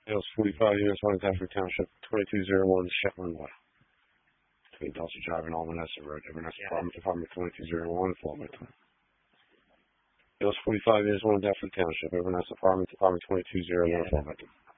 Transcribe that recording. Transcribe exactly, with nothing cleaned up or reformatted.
Sales forty-five years, one in Dafferty Township, twenty-two oh one Shetland Way. Between Dulcie Drive and Almanessa Road, Inverness Yeah. Apartment, Department twenty-two oh one, four by ten. Sales forty-five years, one in Dafferty Township, Inverness Apartment, Department twenty-two oh one, Yeah. four by ten.